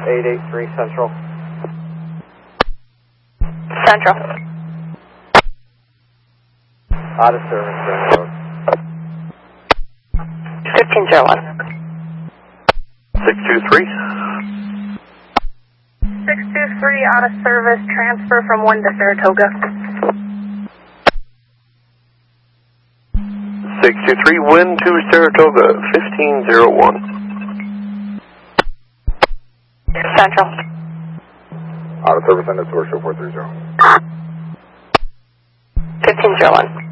883 Central. Central. Out of service, Grand Road. 1501. 623. 623 out of service, transfer from 1 to Saratoga. 623, wind to Saratoga, 1501. Central. Out of service, end of source, show 430. 1501.